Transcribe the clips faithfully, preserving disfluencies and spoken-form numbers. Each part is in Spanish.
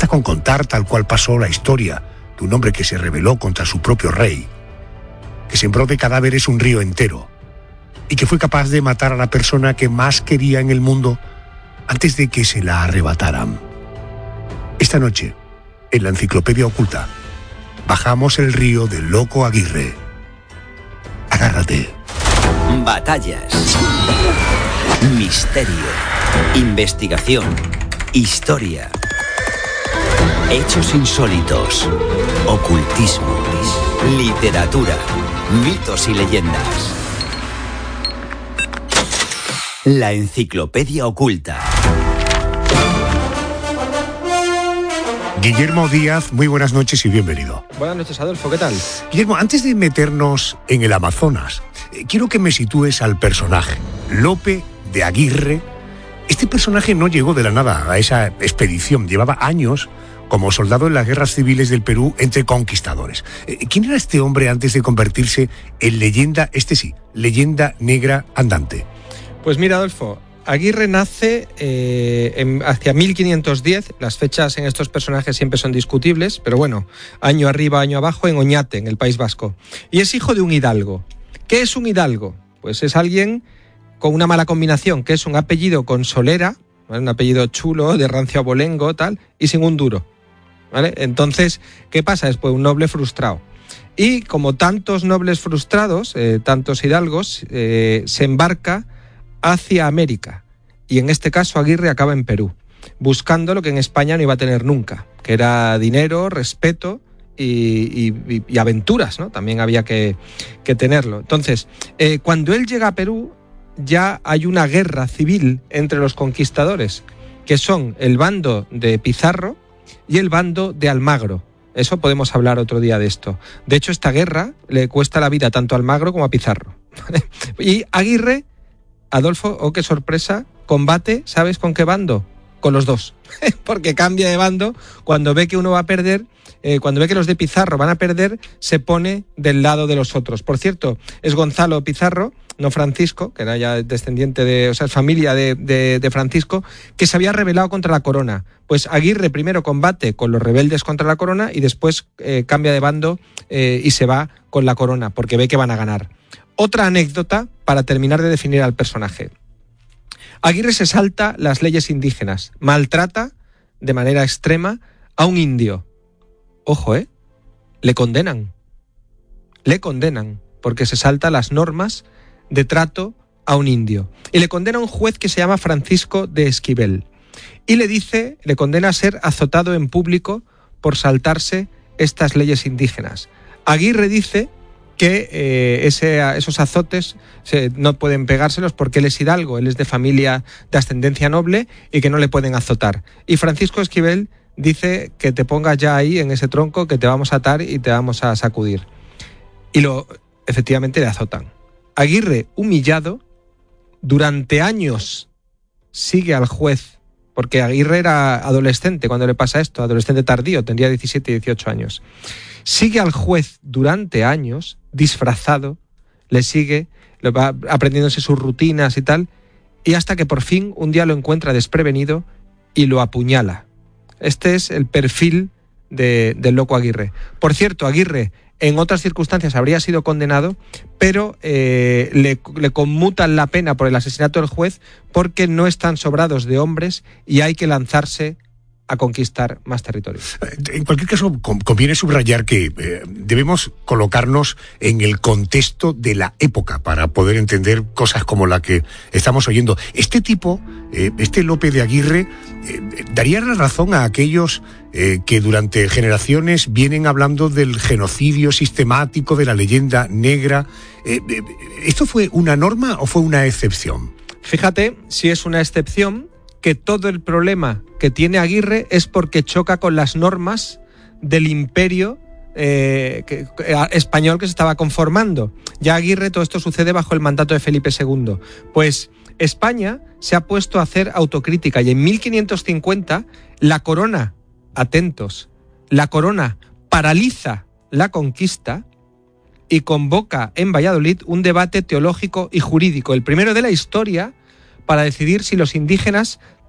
Basta con contar tal cual pasó la historia de un hombre que se rebeló contra su propio rey, que sembró de cadáveres un río entero y que fue capaz de matar a la persona que más quería en el mundo antes de que se la arrebataran. Esta noche, en la Enciclopedia Oculta, bajamos el río del Loco Aguirre. Agárrate. Batallas, misterio, investigación, historia, hechos insólitos, ocultismo, literatura, mitos y leyendas. La Enciclopedia Oculta. Guillermo Díaz, muy buenas noches y bienvenido. Buenas noches, Adolfo, ¿qué tal? Guillermo, antes de meternos en el Amazonas, eh, quiero que me sitúes al personaje, Lope de Aguirre. Este personaje no llegó de la nada a esa expedición, llevaba años como soldado en las guerras civiles del Perú entre conquistadores. Eh, ¿Quién era este hombre antes de convertirse en leyenda, este sí, leyenda negra andante? Pues mira, Adolfo, Aguirre nace eh, en, hacia mil quinientos diez, las fechas en estos personajes siempre son discutibles, pero bueno, año arriba, año abajo, en Oñate, en el País Vasco. Y es hijo de un hidalgo. ¿Qué es un hidalgo? Pues es alguien con una mala combinación, que es un apellido con solera, ¿vale? Un apellido chulo, de rancio abolengo, tal, y sin un duro, ¿vale? Entonces, ¿qué pasa? Es pues un noble frustrado. Y como tantos nobles frustrados, eh, tantos hidalgos, eh, se embarca hacia América, y en este caso Aguirre acaba en Perú, buscando lo que en España no iba a tener nunca, que era dinero, respeto y, y, y aventuras, ¿no? También había que, que tenerlo. Entonces, eh, cuando él llega a Perú, ya hay una guerra civil entre los conquistadores, que son el bando de Pizarro y el bando de Almagro. Eso podemos hablar otro día de esto. De hecho, esta guerra le cuesta la vida tanto a Almagro como a Pizarro. Y Aguirre, Adolfo, oh qué sorpresa, combate, ¿sabes con qué bando? Con los dos, porque cambia de bando cuando ve que uno va a perder, eh, cuando ve que los de Pizarro van a perder, se pone del lado de los otros. Por cierto, es Gonzalo Pizarro, no Francisco, que era ya descendiente de, o sea, es familia de, de, de Francisco, que se había rebelado contra la corona. Pues Aguirre primero combate con los rebeldes contra la corona y después eh, cambia de bando eh, y se va con la corona, porque ve que van a ganar. Otra anécdota para terminar de definir al personaje. Aguirre se salta las leyes indígenas, maltrata de manera extrema a un indio. Ojo, ¿eh? Le condenan. Le condenan porque se salta las normas de trato a un indio. Y le condena a un juez que se llama Francisco de Esquivel. Y le dice, le condena a ser azotado en público por saltarse estas leyes indígenas. Aguirre dice que eh, ese, esos azotes se, no pueden pegárselos porque él es hidalgo, él es de familia de ascendencia noble y que no le pueden azotar. Y Francisco Esquivel dice que te pongas ya ahí en ese tronco, que te vamos a atar y te vamos a sacudir. Y lo, efectivamente le azotan. Aguirre, humillado, durante años sigue al juez, porque Aguirre era adolescente cuando le pasa esto, adolescente tardío, tendría diecisiete y dieciocho años. Sigue al juez durante años, disfrazado, le sigue, lo va aprendiéndose sus rutinas y tal, y hasta que por fin un día lo encuentra desprevenido y lo apuñala. Este es el perfil de, del loco Aguirre. Por cierto, Aguirre en otras circunstancias habría sido condenado, pero eh, le, le conmutan la pena por el asesinato del juez porque no están sobrados de hombres y hay que lanzarse a conquistar más territorios. En cualquier caso, conviene subrayar que eh, debemos colocarnos en el contexto de la época para poder entender cosas como la que estamos oyendo. Este tipo, eh, este Lope de Aguirre, eh, daría la razón a aquellos eh, que durante generaciones vienen hablando del genocidio sistemático, de la leyenda negra. Eh, eh, ¿Esto fue una norma o fue una excepción? Fíjate si es una excepción, que todo el problema que tiene Aguirre es porque choca con las normas del imperio eh, que, eh, español que se estaba conformando. Ya Aguirre, todo esto sucede bajo el mandato de Felipe segundo. Pues España se ha puesto a hacer autocrítica y en mil quinientos cincuenta la corona, atentos, la corona paraliza la conquista y convoca en Valladolid un debate teológico y jurídico, el primero de la historia, para decidir si los indígenas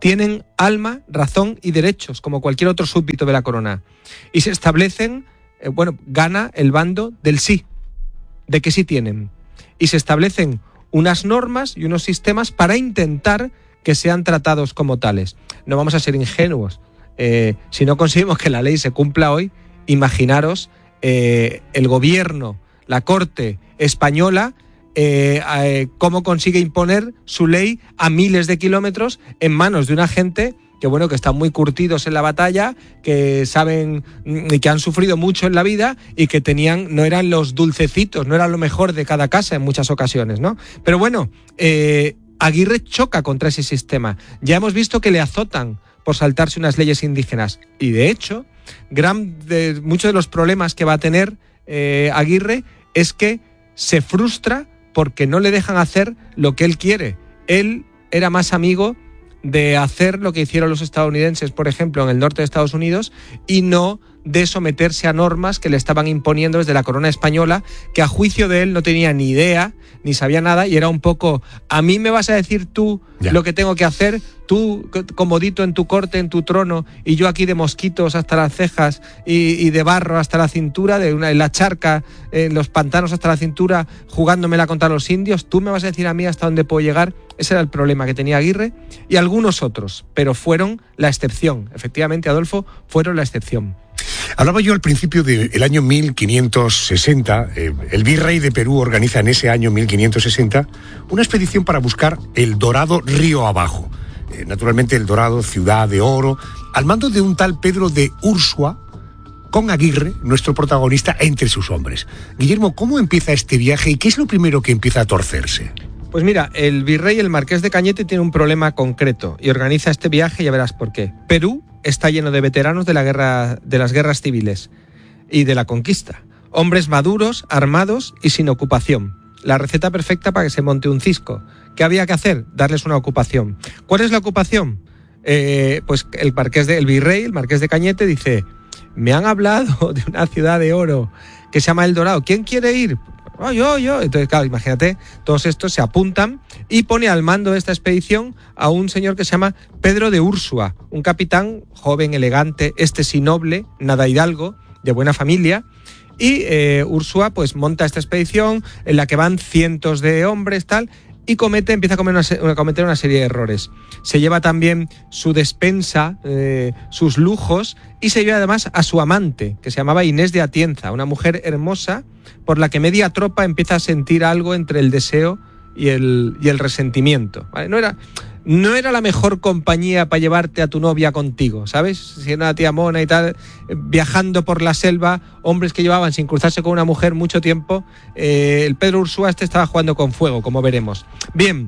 tienen alma, razón y derechos, como cualquier otro súbdito de la corona. Y se establecen, eh, bueno, gana el bando del sí, de que sí tienen. Y se establecen unas normas y unos sistemas para intentar que sean tratados como tales. No vamos a ser ingenuos. Eh, si no conseguimos que la ley se cumpla hoy, imaginaros eh, el gobierno, la corte española, eh, eh, cómo consigue imponer su ley a miles de kilómetros en manos de una gente que, bueno, que están muy curtidos en la batalla, que saben y que han sufrido mucho en la vida y que tenían, no eran los dulcecitos, no eran lo mejor de cada casa en muchas ocasiones, ¿no? Pero bueno, eh, Aguirre choca contra ese sistema. Ya hemos visto que le azotan por saltarse unas leyes indígenas. Y de hecho, gran de, muchos de los problemas que va a tener eh, Aguirre es que se frustra porque no le dejan hacer lo que él quiere. Él era más amigo de hacer lo que hicieron los estadounidenses, por ejemplo, en el norte de Estados Unidos, y no de someterse a normas que le estaban imponiendo desde la corona española, que a juicio de él no tenía ni idea, ni sabía nada, y era un poco, a mí me vas a decir tú ya lo que tengo que hacer, tú comodito en tu corte, en tu trono, y yo aquí de mosquitos hasta las cejas, y, y de barro hasta la cintura, de una, en la charca, en los pantanos hasta la cintura, jugándomela contra los indios, tú me vas a decir a mí hasta dónde puedo llegar. Ese era el problema que tenía Aguirre, y algunos otros, pero fueron la excepción. Efectivamente, Adolfo, fueron la excepción. Hablaba yo al principio del año mil quinientos sesenta, eh, el virrey de Perú organiza en ese año mil quinientos sesenta una expedición para buscar el Dorado río abajo. Eh, naturalmente el Dorado, ciudad de oro, al mando de un tal Pedro de Ursúa, con Aguirre, nuestro protagonista, entre sus hombres. Guillermo, ¿cómo empieza este viaje y qué es lo primero que empieza a torcerse? Pues mira, el virrey, el marqués de Cañete, tiene un problema concreto y organiza este viaje y ya verás por qué. Perú está lleno de veteranos de la guerra, de las guerras civiles y de la conquista. Hombres maduros, armados y sin ocupación. La receta perfecta para que se monte un cisco. ¿Qué había que hacer? Darles una ocupación. ¿Cuál es la ocupación? Eh, pues el marqués de, el virrey, el marqués de Cañete, dice: me han hablado de una ciudad de oro que se llama El Dorado. ¿Quién quiere ir? Oh, yo, yo. Entonces, claro, imagínate, todos estos se apuntan y pone al mando de esta expedición a un señor que se llama Pedro de Ursúa, un capitán joven, elegante, este sí noble, nada hidalgo, de buena familia. Y eh, Ursúa pues monta esta expedición en la que van cientos de hombres, tal, y comete, empieza a, comer una, a cometer una serie de errores. Se lleva también su despensa, eh, sus lujos, y se lleva además a su amante, que se llamaba Inés de Atienza, una mujer hermosa por la que media tropa empieza a sentir algo entre el deseo y el, y el resentimiento, ¿vale? No era, no era la mejor compañía para llevarte a tu novia contigo, ¿sabes? Si era una tía mona y tal, viajando por la selva, hombres que llevaban sin cruzarse con una mujer mucho tiempo, eh, el Pedro Ursúa este estaba jugando con fuego, como veremos. Bien,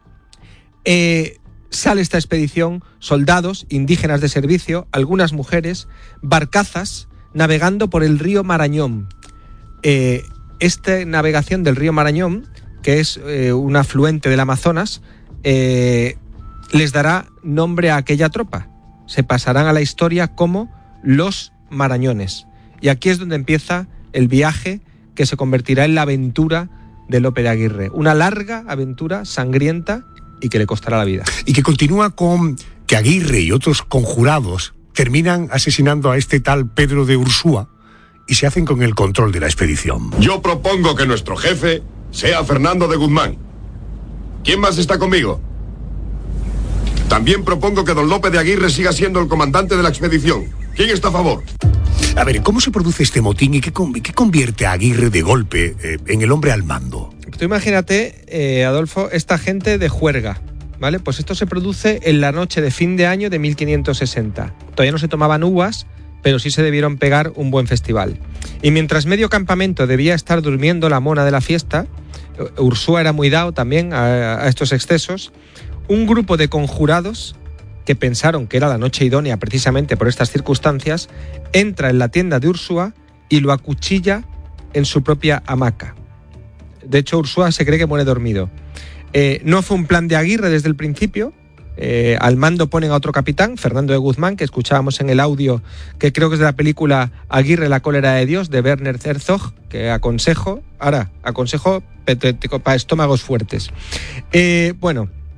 eh, sale esta expedición, soldados, indígenas de servicio, algunas mujeres, barcazas, navegando por el río Marañón. Eh, esta navegación del río Marañón, que es eh, un afluente del Amazonas, eh, les dará nombre a aquella tropa. Se pasarán a la historia como los Marañones. Y aquí es donde empieza el viaje que se convertirá en la aventura de Lope de Aguirre. Una larga aventura sangrienta y que le costará la vida. Y que continúa con que Aguirre y otros conjurados terminan asesinando a este tal Pedro de Ursúa y se hacen con el control de la expedición. Yo propongo que nuestro jefe sea Fernando de Guzmán. ¿Quién más está conmigo? También propongo que don Lope de Aguirre siga siendo el comandante de la expedición. ¿Quién está a favor? A ver, ¿cómo se produce este motín y qué, qué convierte a Aguirre de golpe eh, en el hombre al mando? Tú imagínate, eh, Adolfo, esta gente de juerga, ¿vale? Pues esto se produce en la noche de fin de año de mil quinientos sesenta. Todavía no se tomaban uvas, pero sí se debieron pegar un buen festival. Y mientras medio campamento debía estar durmiendo la mona de la fiesta, Ursúa era muy dado también a, a estos excesos, un grupo de conjurados que pensaron que era la noche idónea precisamente por estas circunstancias, entra en la tienda de Ursúa y lo acuchilla en su propia hamaca. De hecho, Ursúa se cree que muere dormido. Eh, no fue un plan de Aguirre desde el principio. Eh, al mando ponen a otro capitán, Fernando de Guzmán, que escuchábamos en el audio, que creo que es de la película Aguirre, la cólera de Dios, de Werner Herzog, que aconsejo, ahora, aconsejo para estómagos fuertes. Eh, bueno,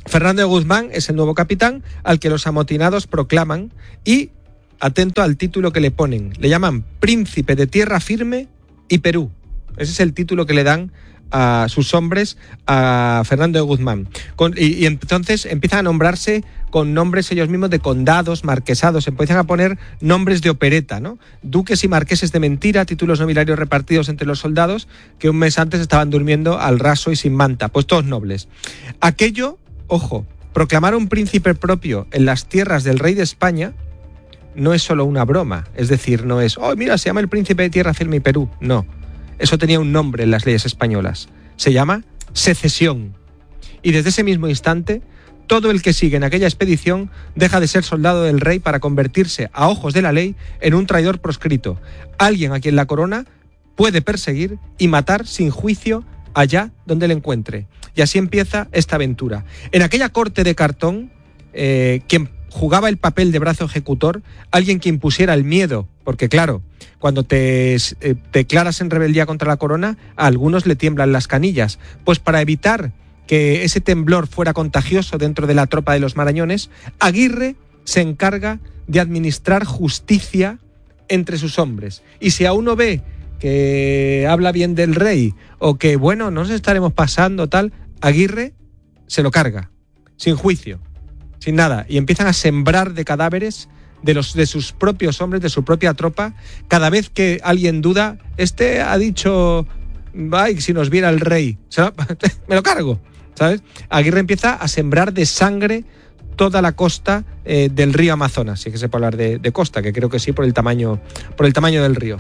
Fernando de Guzmán es el nuevo capitán al que los amotinados proclaman y, atento al título que le ponen, le llaman Príncipe de Tierra Firme y Perú. Ese es el título que le dan a sus hombres a Fernando de Guzmán. Con, y, y entonces empiezan a nombrarse con nombres ellos mismos de condados, marquesados, empiezan a poner nombres de opereta, ¿no? Duques y marqueses de mentira, títulos nobiliarios repartidos entre los soldados que un mes antes estaban durmiendo al raso y sin manta, pues todos nobles. Aquello, ojo, proclamar un príncipe propio en las tierras del rey de España no es solo una broma, es decir, no es, oh, mira, se llama el príncipe de Tierra Firme y Perú, no. Eso tenía un nombre en las leyes españolas. Se llama secesión. Y desde ese mismo instante, todo el que sigue en aquella expedición deja de ser soldado del rey para convertirse, a ojos de la ley, en un traidor proscrito. Alguien a quien la corona puede perseguir y matar sin juicio allá donde le encuentre. Y así empieza esta aventura. En aquella corte de cartón, eh, quien jugaba el papel de brazo ejecutor, alguien que impusiera el miedo, porque claro, cuando te eh, declaras en rebeldía contra la corona, a algunos le tiemblan las canillas. Pues para evitar que ese temblor fuera contagioso dentro de la tropa de los Marañones, Aguirre se encarga de administrar justicia entre sus hombres. Y si a uno ve que habla bien del rey o que, bueno, nos estaremos pasando tal, Aguirre se lo carga, sin juicio, sin nada, y empiezan a sembrar de cadáveres de los de sus propios hombres, de su propia tropa. Cada vez que alguien duda, este ha dicho, ay, si nos viera el rey, me lo cargo, ¿sabes? Aguirre empieza a sembrar de sangre toda la costa eh, del río Amazonas, si es que se puede hablar de, de costa, que creo que sí, por el tamaño, por el tamaño del río.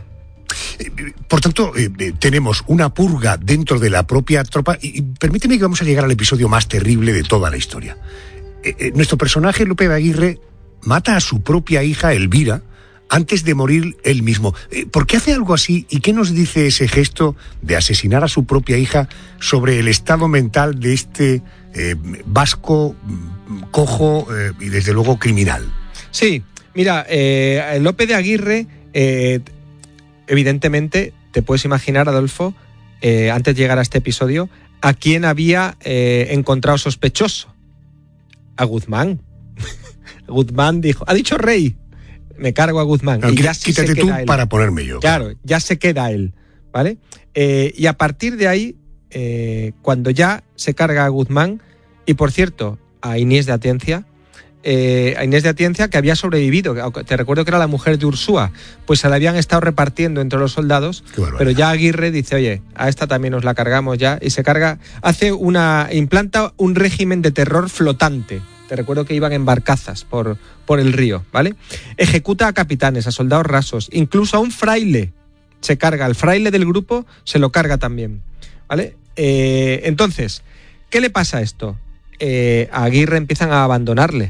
Por tanto, eh, tenemos una purga dentro de la propia tropa, y, y permíteme que vamos a llegar al episodio más terrible de toda la historia. Eh, eh, nuestro personaje, Lope de Aguirre, mata a su propia hija, Elvira, antes de morir él mismo. Eh, ¿Por qué hace algo así? ¿Y qué nos dice ese gesto de asesinar a su propia hija sobre el estado mental de este eh, vasco, cojo eh, y desde luego criminal? Sí, mira, eh, Lope de Aguirre, eh, evidentemente, te puedes imaginar, Adolfo, eh, antes de llegar a este episodio, a quién había eh, encontrado sospechoso. A Guzmán. Guzmán dijo, ha dicho rey, me cargo a Guzmán. No, y ya sí quítate se tú queda él. Para ponerme yo. Claro, ya se queda él, ¿vale? Eh, y a partir de ahí, eh, cuando ya se carga a Guzmán, y por cierto, a Inés de Atencia, eh, a Inés de Atencia, que había sobrevivido, te recuerdo que era la mujer de Ursúa, pues se la habían estado repartiendo entre los soldados, pero ya Aguirre dice, oye, a esta también nos la cargamos ya, y se carga, hace una, implanta un régimen de terror flotante. Te recuerdo que iban en barcazas por, por el río, ¿vale? Ejecuta a capitanes, a soldados rasos, incluso a un fraile se carga, al fraile del grupo se lo carga también, ¿vale? Eh, entonces, ¿qué le pasa a esto? Eh, a Aguirre empiezan a abandonarle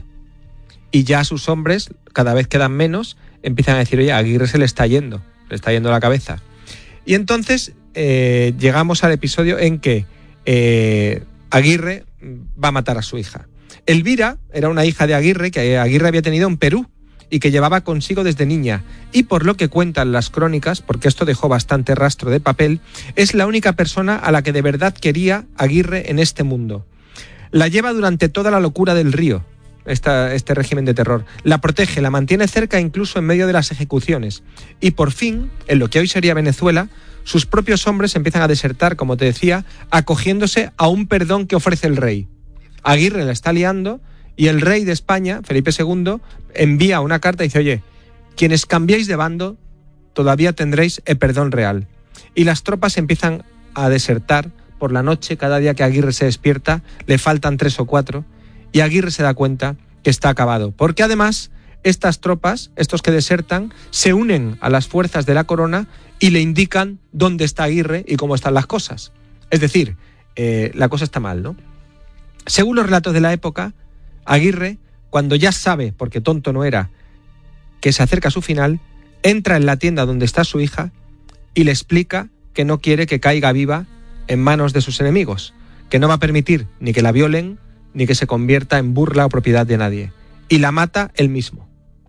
y ya sus hombres, cada vez quedan menos, empiezan a decir, oye, a Aguirre se le está yendo, le está yendo la cabeza. Y entonces eh, llegamos al episodio en que eh, Aguirre va a matar a su hija. Elvira era una hija de Aguirre que Aguirre había tenido en Perú y que llevaba consigo desde niña. Y por lo que cuentan las crónicas, porque esto dejó bastante rastro de papel, es la única persona a la que de verdad quería Aguirre en este mundo. La lleva durante toda la locura del río, esta, este régimen de terror. La protege, la mantiene cerca incluso en medio de las ejecuciones. Y por fin, en lo que hoy sería Venezuela, sus propios hombres empiezan a desertar, como te decía, acogiéndose a un perdón que ofrece el rey. Aguirre la está liando y el rey de España, Felipe segundo, envía una carta y dice, oye, quienes cambiéis de bando todavía tendréis el perdón real. Y las tropas empiezan a desertar por la noche. Cada día que Aguirre se despierta le faltan tres o cuatro y Aguirre se da cuenta que está acabado. Porque además estas tropas, estos que desertan, se unen a las fuerzas de la corona y le indican dónde está Aguirre y cómo están las cosas. Es decir, eh, la cosa está mal, ¿no? Según los relatos de la época, Aguirre, cuando ya sabe, porque tonto no era, que se acerca a su final, entra en la tienda donde está su hija y le explica que no quiere que caiga viva en manos de sus enemigos, que no va a permitir ni que la violen ni que se convierta en burla o propiedad de nadie. Y la mata él mismo.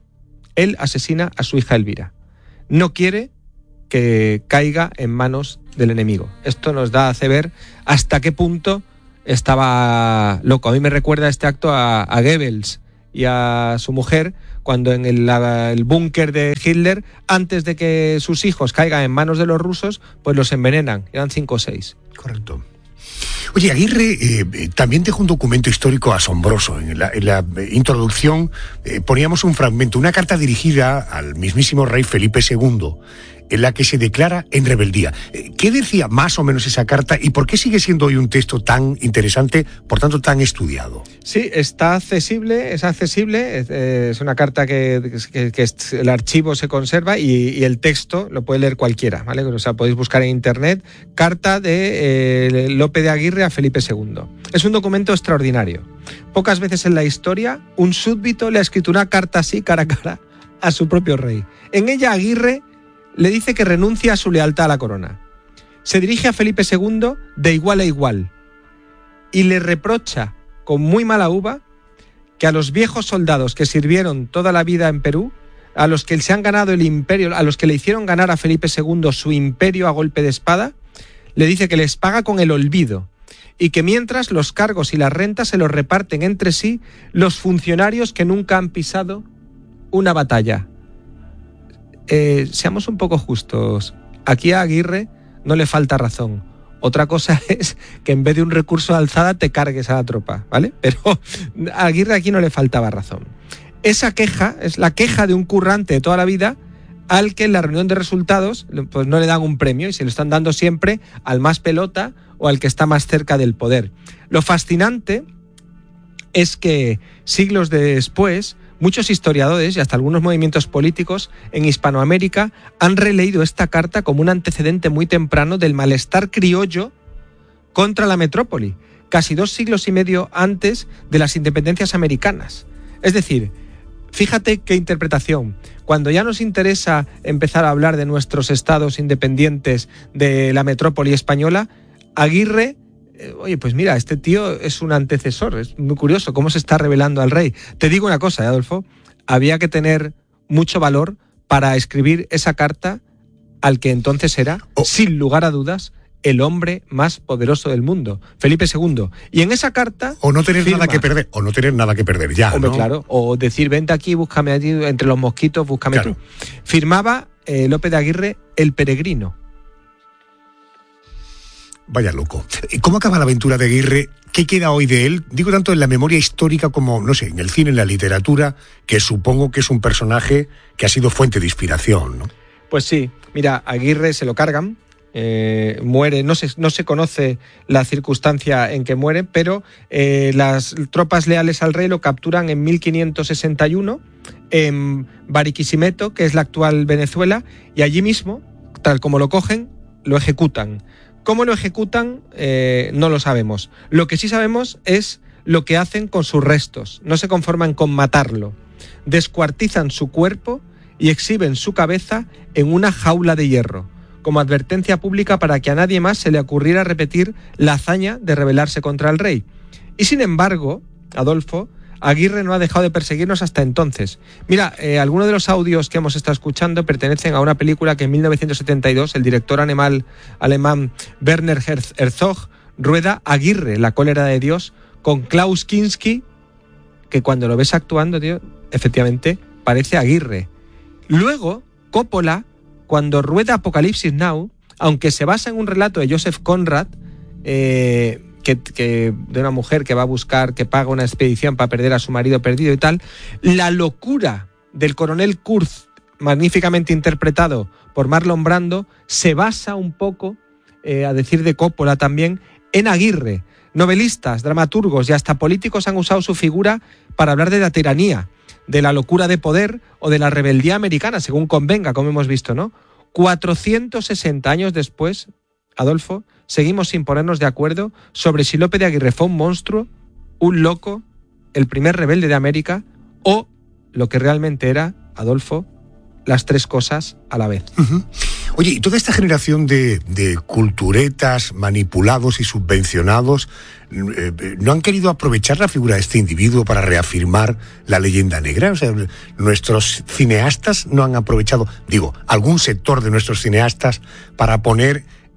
Él asesina a su hija Elvira. No quiere que caiga en manos del enemigo. Esto nos da a hacer ver hasta qué punto estaba loco. A mí me recuerda este acto a, a Goebbels y a su mujer, cuando en el, la, el búnker de Hitler, antes de que sus hijos caigan en manos de los rusos, pues los envenenan. Eran cinco o seis. Correcto. Oye, Aguirre eh, también dejó un documento histórico asombroso. En la, en la introducción eh, poníamos un fragmento, una carta dirigida al mismísimo rey Felipe segundo, en la que se declara en rebeldía. ¿Qué decía más o menos esa carta y por qué sigue siendo hoy un texto tan interesante, por tanto tan estudiado? Sí, está accesible, es accesible, es, es una carta que, que, que el archivo se conserva y, y el texto lo puede leer cualquiera, ¿vale? O sea, podéis buscar en internet, carta de eh, Lope de Aguirre a Felipe segundo. Es un documento extraordinario. Pocas veces en la historia un súbdito le ha escrito una carta así, cara a cara, a su propio rey. En ella Aguirre le dice que renuncia a su lealtad a la corona. Se dirige a Felipe segundo de igual a igual y le reprocha con muy mala uva que a los viejos soldados que sirvieron toda la vida en Perú, a los que se han ganado el imperio, a los que le hicieron ganar a Felipe segundo su imperio a golpe de espada, le dice que les paga con el olvido y que mientras los cargos y las rentas se los reparten entre sí los funcionarios que nunca han pisado una batalla. Eh, seamos un poco justos. Aquí a Aguirre no le falta razón. Otra cosa es que en vez de un recurso de alzada te cargues a la tropa, ¿vale? Pero a Aguirre aquí no le faltaba razón. Esa queja es la queja de un currante de toda la vida al que en la reunión de resultados pues no le dan un premio y se lo están dando siempre al más pelota o al que está más cerca del poder. Lo fascinante es que siglos después muchos historiadores y hasta algunos movimientos políticos en Hispanoamérica han releído esta carta como un antecedente muy temprano del malestar criollo contra la metrópoli, casi dos siglos y medio antes de las independencias americanas. Es decir, fíjate qué interpretación. Cuando ya nos interesa empezar a hablar de nuestros estados independientes de la metrópoli española, Aguirre... Oye, pues mira, este tío es un antecesor, es muy curioso cómo se está revelando al rey. Te digo una cosa, Adolfo, había que tener mucho valor para escribir esa carta al que entonces era, oh. sin lugar a dudas, el hombre más poderoso del mundo, Felipe segundo. Y en esa carta... O no tener firma, nada que perder, o no tener nada que perder ya, hombre, ¿no? Claro, o decir, vente aquí, búscame allí, entre los mosquitos, búscame claro. tú. Firmaba eh, Lope de Aguirre el peregrino. Vaya loco. ¿Cómo acaba la aventura de Aguirre? ¿Qué queda hoy de él? Digo tanto en la memoria histórica como, no sé, en el cine, en la literatura, que supongo que es un personaje que ha sido fuente de inspiración, ¿no? Pues sí. Mira, Aguirre se lo cargan, eh, muere, no se, no se conoce la circunstancia en que muere, pero eh, las tropas leales al rey lo capturan en mil quinientos sesenta y uno en Barquisimeto, que es la actual Venezuela, y allí mismo, tal como lo cogen, lo ejecutan. ¿Cómo lo ejecutan? Eh, no lo sabemos. Lo que sí sabemos es lo que hacen con sus restos. No se conforman con matarlo. Descuartizan su cuerpo y exhiben su cabeza en una jaula de hierro, como advertencia pública para que a nadie más se le ocurriera repetir la hazaña de rebelarse contra el rey. Y sin embargo, Adolfo, Aguirre no ha dejado de perseguirnos hasta entonces. Mira, eh, algunos de los audios que hemos estado escuchando pertenecen a una película que en mil novecientos setenta y dos el director animal alemán Werner Herzog rueda Aguirre, la cólera de Dios, con Klaus Kinski, que cuando lo ves actuando, tío, efectivamente parece Aguirre. Luego, Coppola, cuando rueda Apocalipsis Now, aunque se basa en un relato de Joseph Conrad, eh, Que, que de una mujer que va a buscar, que paga una expedición para perder a su marido perdido y tal, la locura del coronel Kurz, magníficamente interpretado por Marlon Brando, se basa un poco, eh, a decir de Coppola también, en Aguirre. Novelistas, dramaturgos y hasta políticos han usado su figura para hablar de la tiranía, de la locura de poder o de la rebeldía americana, según convenga, como hemos visto, ¿no? cuatrocientos sesenta años después, Adolfo, seguimos sin ponernos de acuerdo sobre si Lope de Aguirre fue un monstruo, un loco, el primer rebelde de América o lo que realmente era, Adolfo, las tres cosas a la vez. Uh-huh. Oye, y toda esta generación de, de culturetas manipulados y subvencionados eh, ¿no han querido aprovechar la figura de este individuo para reafirmar la leyenda negra? O sea, nuestros cineastas no han aprovechado, digo, algún sector de nuestros cineastas para poner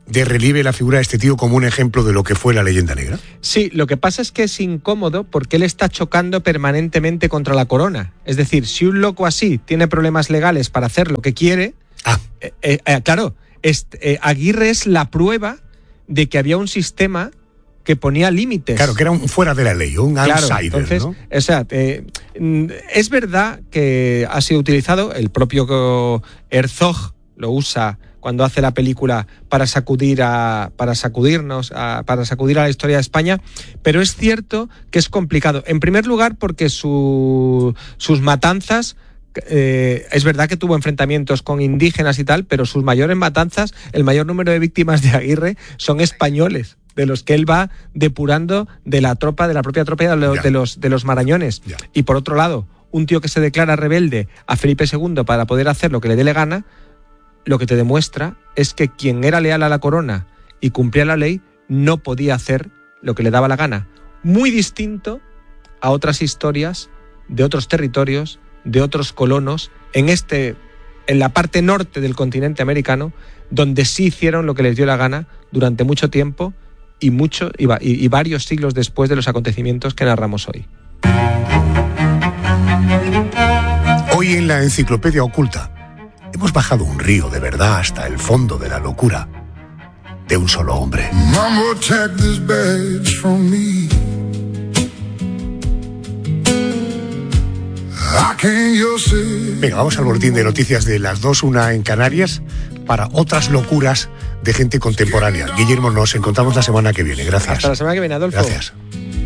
de relieve la figura de este tío como un ejemplo de lo que fue la leyenda negra? Sí, lo que pasa es que es incómodo porque él está chocando permanentemente contra la corona. Es decir, si un loco así tiene problemas legales para hacer lo que quiere, ah. eh, eh, claro, este, eh, Aguirre es la prueba de que había un sistema que ponía límites. Claro, que era un fuera de la ley, un claro, outsider, entonces, ¿no? O sea, eh, es verdad que ha sido utilizado, el propio Herzog lo usa cuando hace la película para sacudir a, para sacudirnos, a, para sacudir a la historia de España, pero es cierto que es complicado. En primer lugar, porque su, sus matanzas, eh, es verdad que tuvo enfrentamientos con indígenas y tal, pero sus mayores matanzas, el mayor número de víctimas de Aguirre son españoles, de los que él va depurando de la tropa, de la propia tropa de los, de los, de los marañones. Ya. Y por otro lado, un tío que se declara rebelde a Felipe segundo para poder hacer lo que le dé la gana, lo que te demuestra es que quien era leal a la corona y cumplía la ley no podía hacer lo que le daba la gana. Muy distinto a otras historias de otros territorios, de otros colonos, en, este, en la parte norte del continente americano, donde sí hicieron lo que les dio la gana durante mucho tiempo y, mucho, y, y, y varios siglos después de los acontecimientos que narramos hoy. Hoy en la Enciclopedia Oculta hemos bajado un río de verdad hasta el fondo de la locura de un solo hombre. Venga, vamos al boletín de noticias de las dos, una en Canarias, para otras locuras de gente contemporánea. Guillermo, nos encontramos la semana que viene. Gracias. Hasta la semana que viene, Adolfo. Gracias.